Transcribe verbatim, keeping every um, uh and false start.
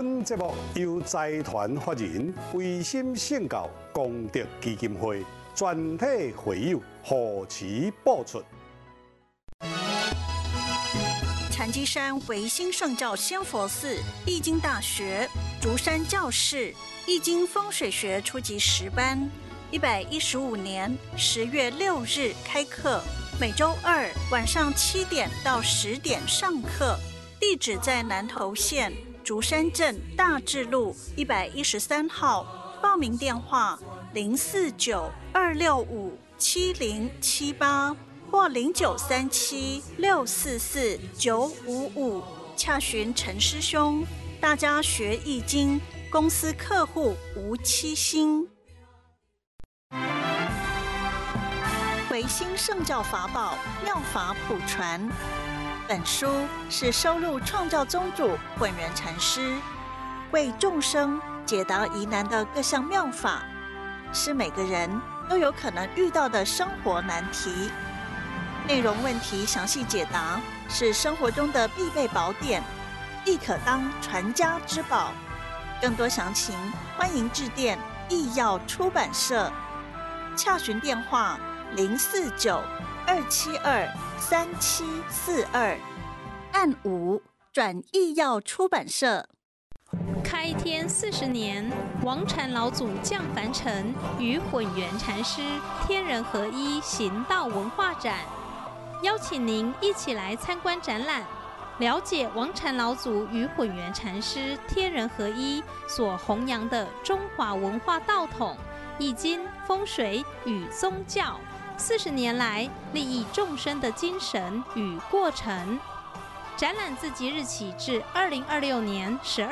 本节目由财团法人维心圣教功德基金会全体会友护持播出。 禅机山维心圣教仙佛寺易经大学竹山教室易经风水学初级十班，一百一十五年十月六日开课，每周二晚上七点到十点上课。地址在南投县竹山镇大智路一百一十三号，报名电话零四九二六五七零七八或零九三七六四四九五五，洽询陈师兄。大家学易经，公司客户无欺心。维心圣教法宝妙法普传。本书是收录创教宗主混元禅师为众生解答疑难的各项妙法，是每个人都有可能遇到的生活难题。内容问题详细解答，是生活中的必备宝典，亦可当传家之宝。更多详情，欢迎致电易药出版社，洽询电话零四九二七二三七四二，按五转易药出版社。 开天四十年，王禅老祖降凡尘，与混元禅师天人合一行道文化展，邀请您一起来参观展览，了解王禅老祖与混元禅师天人合一所弘扬的中华文化道统、易经、风水与宗教四十年来利益众生的精神与过程。展览自即日起至二零二六年十二